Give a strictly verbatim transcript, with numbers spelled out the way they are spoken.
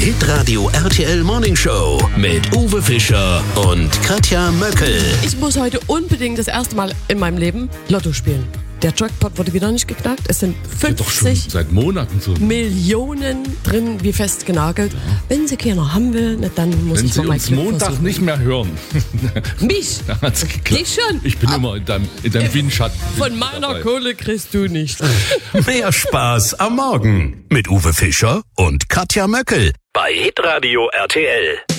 Hitradio R T L Morning Show mit Uwe Fischer und Katja Möckel. Ich muss heute unbedingt das erste Mal in meinem Leben Lotto spielen. Der Jackpot wurde wieder nicht geknackt. Es sind Doch schon fünfzig seit Monaten so. Millionen drin, wie fest genagelt. Ja. Wenn sie keiner haben will, na, dann muss Wenn ich Sie mal mein uns Glück Montag versuchen. nicht mehr hören. Mich? Dann hat's geklappt. Dich schon? Ich bin immer in deinem, in deinem Windschatten. Von meiner dabei. Kohle kriegst du nicht. Mehr Spaß am Morgen mit Uwe Fischer und Katja Möckel bei Hitradio R T L.